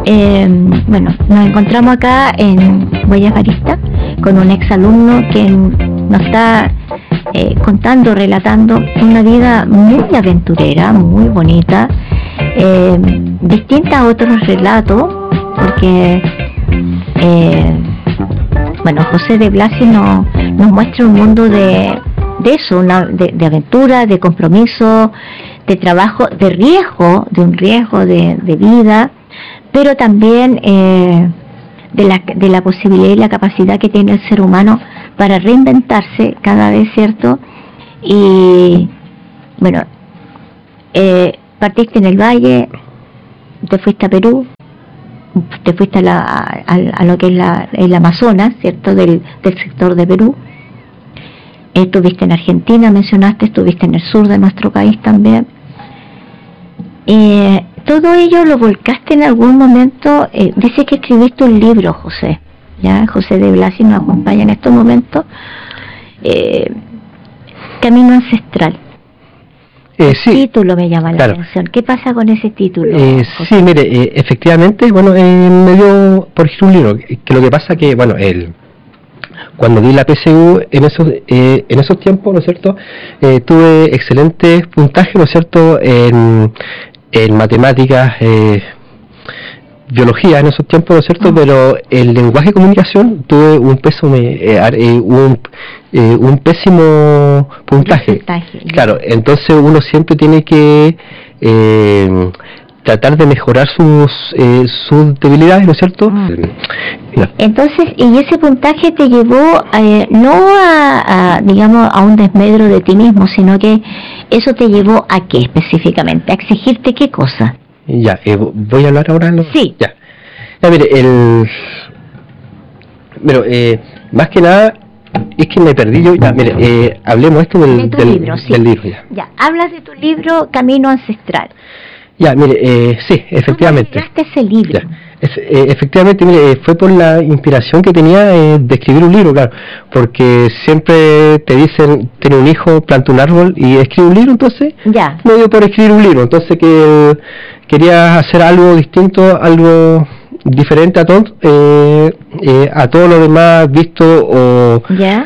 bueno, nos encontramos acá en Huellas Baristas con un exalumno que nos está contando, relatando una vida muy aventurera, muy bonita, distinta a otros relatos, porque bueno, José de Blasi nos muestra un mundo de eso, de aventura, de compromiso, de trabajo, de riesgo, de un riesgo de vida, pero también de la posibilidad y la capacidad que tiene el ser humano para reinventarse cada vez, ¿cierto? Y bueno, partiste en el Valle, te fuiste a Perú, te fuiste a lo que es el Amazonas, ¿cierto? Del sector de Perú. Estuviste en Argentina, mencionaste, estuviste en el sur de nuestro país también. Todo ello lo volcaste en algún momento. Dice que escribiste un libro, José. Ya, José de Blasi nos acompaña en estos momentos. Camino Ancestral. Sí, título me llama la claro. atención. ¿Qué pasa con ese título? Sí, mire, efectivamente, bueno, me dio por escribir un libro. Que lo que pasa que, bueno, cuando di la PSU en esos tiempos, ¿no es cierto? Tuve excelentes puntajes, ¿no es cierto? En matemáticas, biología en esos tiempos, ¿no es cierto? Pero el lenguaje de comunicación tuve un pésimo puntaje. Claro, entonces uno siempre tiene que tratar de mejorar sus debilidades, ¿no es cierto? Entonces, y ese puntaje te llevó no digamos, a un desmedro de ti mismo, sino que eso te llevó a qué específicamente, a exigirte qué cosa. Ya, voy a hablar ahora. Sí. Ya, mire, más que nada es que me perdí yo. Ya, mire, hablemos esto del libro. Ya, hablas de tu libro Camino Ancestral. Ya, mire, sí, efectivamente. ¿Cómo llegaste a ese libro? Ya. Efectivamente, mire, fue por la inspiración que tenía de escribir un libro, claro, porque siempre te dicen, tiene un hijo, planta un árbol y escribe un libro, entonces ya. me dio por escribir un libro, entonces que quería hacer algo distinto, algo diferente a todo lo demás visto o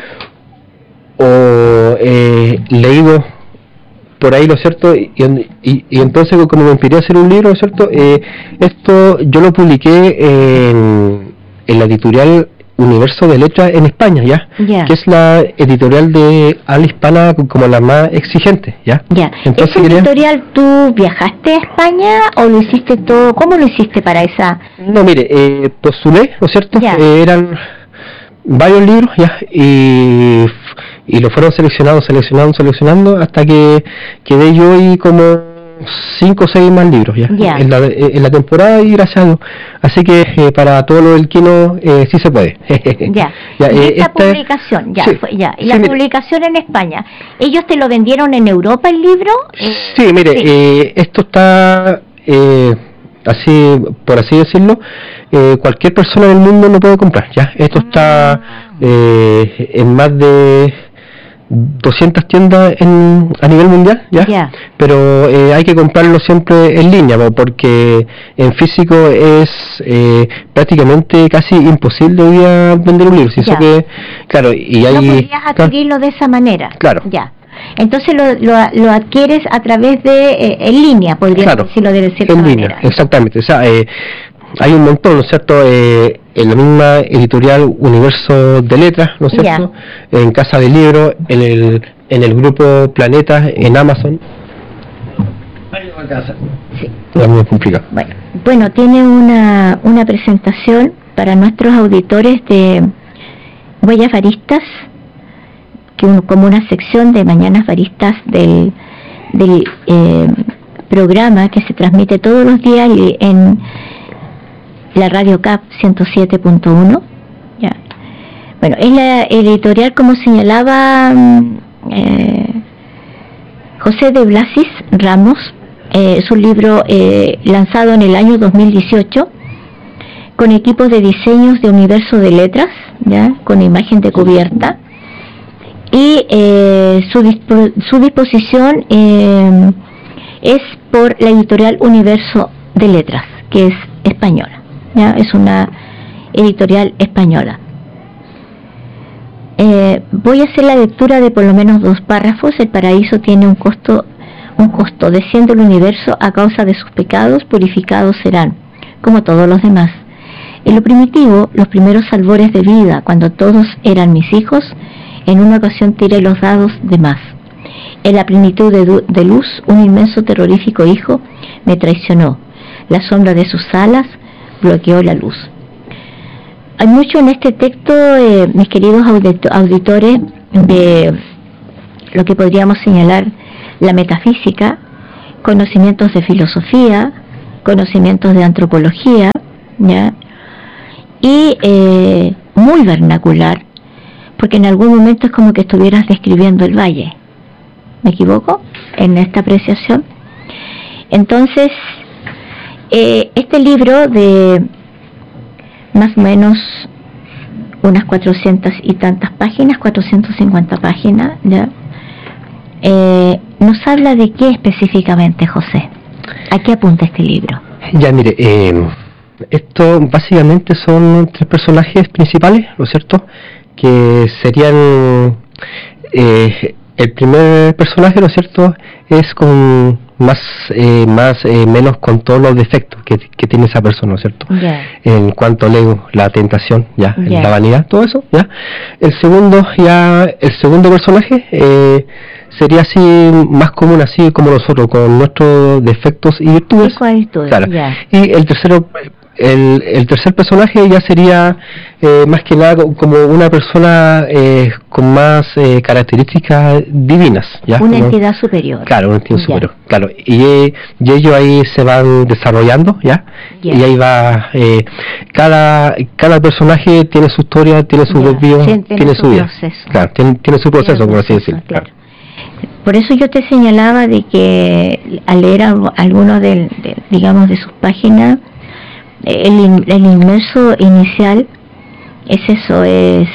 leído por ahí, ¿no es cierto? Y entonces, como me inspiré a hacer un libro, ¿no es cierto? Esto yo lo publiqué en la editorial Universo de Letras en España, ¿ya? Que es la editorial de habla hispana como la más exigente, ¿ya? Entonces, ¿esa editorial tú viajaste a España o lo hiciste todo? ¿Cómo lo hiciste para esa? No, mire, postulé, ¿no es cierto? Eran varios libros, ¿ya? Y lo fueron seleccionando hasta que quedé yo y como 5 o 6 más libros ya. En la temporada, y gracias a Dios. Así que para todo lo del Kino sí se puede. Y esta publicación, y la publicación en España, ¿ellos te lo vendieron en Europa el libro? Sí, mire, esto está así, por así decirlo, cualquier persona del mundo lo puede comprar, ya. Esto está en más de 200 tiendas a nivel mundial, ¿ya? Pero hay que comprarlo siempre en línea, porque en físico es prácticamente casi imposible hoy día vender un libro. Que, claro, y hay, no podrías adquirirlo de esa manera. Claro. Entonces lo adquieres a través de en línea, podrías decirlo de cierta manera. En línea, exactamente. O sea, hay un montón, ¿no es cierto? En la misma editorial Universo de Letras, ¿no es cierto? En Casa del Libro, en el grupo Planetas, en Amazon. Sí. Es muy complicado. Bueno, tiene una presentación para nuestros auditores de Huellas Baristas, como una sección de Mañanas Baristas del programa que se transmite todos los días en la Radio CAP 107.1. Bueno, es la editorial, como señalaba José de Blasi Ramos. Es un libro lanzado en el año 2018 con equipos de diseños de Universo de Letras, con imagen de cubierta, y su disposición es por la editorial Universo de Letras, que es española. ¿ya? Es una editorial española. Voy a hacer la lectura de por lo menos 2 párrafos. El paraíso tiene un costo, desciende el universo a causa de sus pecados, purificados serán, como todos los demás. En lo primitivo, los primeros albores de vida, cuando todos eran mis hijos, en una ocasión tiré los dados de más. En la plenitud de luz, un inmenso terrorífico hijo me traicionó. La sombra de sus alas bloqueó la luz. Hay mucho en este texto, mis queridos auditores, de lo que podríamos señalar la metafísica, conocimientos de filosofía, conocimientos de antropología, ¿ya? Y muy vernacular, porque en algún momento es como que estuvieras describiendo el valle. ¿Me equivoco en esta apreciación? Entonces, este libro de más o menos unas 400 y tantas páginas, 450 páginas, ¿ya? Nos habla de qué específicamente, José. ¿A qué apunta este libro? Ya, mire, esto básicamente son 3 personajes principales, ¿no es cierto? Que serían... el primer personaje, ¿no es cierto?, es con menos con todos los defectos que tiene esa persona, ¿no es cierto? Yeah. En cuanto al ego, la tentación, ya, la vanidad, todo eso, ya. El segundo personaje sería así más común, así como nosotros, con nuestros defectos y virtudes. Claro. Yeah. Y el tercero, el tercer personaje ya sería más que nada como una persona con más características divinas, ¿ya? Una entidad superior. Claro, una entidad superior, claro. Y ellos ahí se van desarrollando, ¿ya? Y ahí va, cada personaje tiene su historia, tiene su desvío, tiene su vida. Proceso. Claro, tiene su proceso, por así decirlo. Claro. Por eso yo te señalaba de que al leer algunos de sus páginas, el inmerso inicial es eso,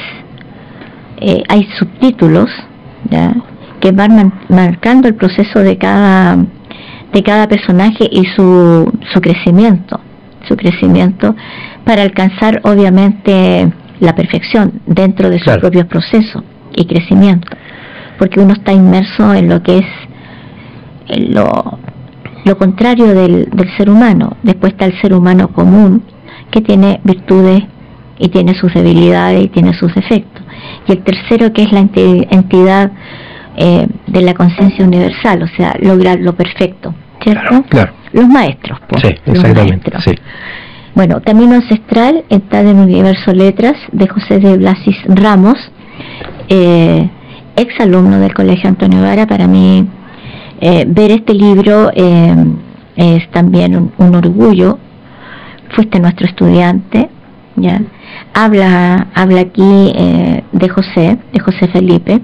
hay subtítulos, ¿ya?, que van marcando el proceso de cada personaje y su crecimiento para alcanzar obviamente la perfección dentro de sus propios procesos y crecimiento, porque uno está inmerso en lo que es lo contrario del ser humano. Después está el ser humano común, que tiene virtudes y tiene sus debilidades y tiene sus defectos. Y el tercero, que es la entidad de la conciencia universal, o sea, lograr lo perfecto, ¿cierto? Claro. Los maestros, pues. Sí, exactamente. Sí. Bueno, Camino Ancestral está en Universo Letras, de José de Blasis Ramos, ex alumno del Colegio Antonio Vara. Para mí, ver este libro es también un orgullo. Fuiste nuestro estudiante, ¿ya? Habla aquí de José Felipe,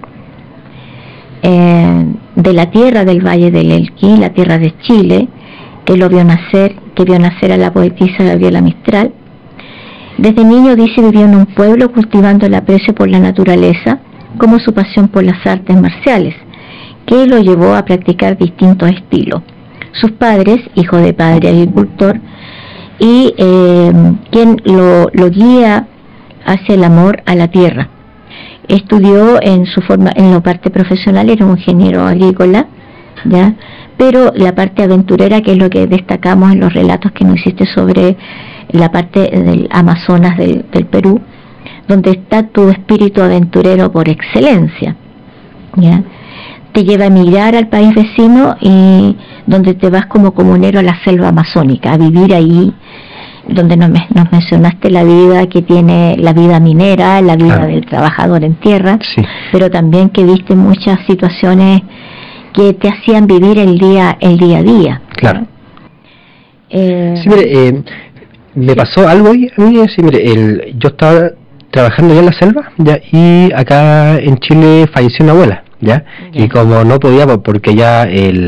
de la tierra del Valle del Elqui, la tierra de Chile, que vio nacer a la poetisa Gabriela Mistral. Desde niño, dice, vivió en un pueblo cultivando el aprecio por la naturaleza, como su pasión por las artes marciales, que lo llevó a practicar distintos estilos. Sus padres, hijo de padre agricultor, y quien lo guía hacia el amor a la tierra. Estudió en la parte profesional, era un ingeniero agrícola, ¿ya? Pero la parte aventurera, que es lo que destacamos en los relatos que nos hiciste sobre la parte del Amazonas del Perú, donde está tu espíritu aventurero por excelencia, ¿ya? Te lleva a emigrar al país vecino, y donde te vas como comunero a la selva amazónica, a vivir ahí, donde nos mencionaste la vida que tiene, la vida minera, la vida del trabajador en tierra, pero también que viste muchas situaciones que te hacían vivir el día a día. Claro. Sí, mire, me pasó algo ahí a mí. Sí, mire, yo estaba trabajando ya en la selva, ya, y acá en Chile falleció una abuela, ya. Y como no podía, porque ya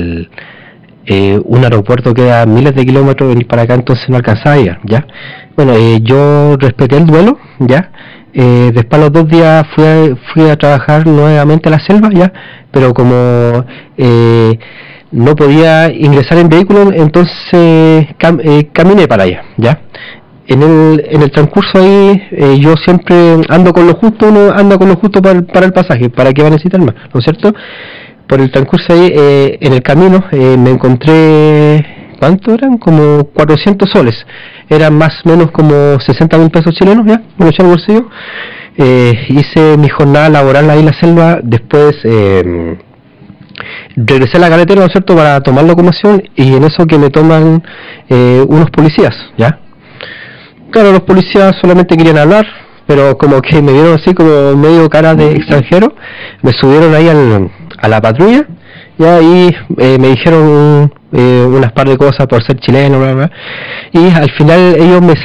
un aeropuerto queda a miles de kilómetros, venir para acá, entonces no alcanzaba a ir, ya. Bueno, yo respeté el duelo, ya. Después a los 2 días fui a trabajar nuevamente a la selva, ya, pero como no podía ingresar en vehículo, entonces caminé para allá, ya. en el transcurso ahí, yo siempre ando con lo justo, uno anda con lo justo para el pasaje, ¿para qué va a necesitar más? ¿No es cierto? Por el transcurso ahí, en el camino, me encontré, ¿cuánto eran? Como 400 soles, eran más o menos como 60.000 pesos chilenos, ya, me lo eché al bolsillo. Hice mi jornada laboral ahí en la selva, después regresé a la carretera, ¿no es cierto?, para tomar locomoción, y en eso que me toman unos policías, ¿ya? Claro, los policías solamente querían hablar, pero como que me vieron así como medio cara de extranjero, me subieron ahí a la patrulla, ya, y me dijeron unas par de cosas por ser chileno, bla, bla, y al final ellos me